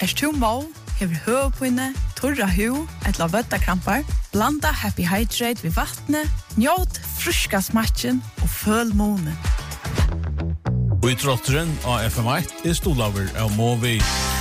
Erst du må, hever høvepinne, torra hu, etla vøttakrampar, blanda Happy Hydrate ved vattnet, njåt fruska smatchen og føl månen. Og i trotteren av FM1 stolaver av Movi.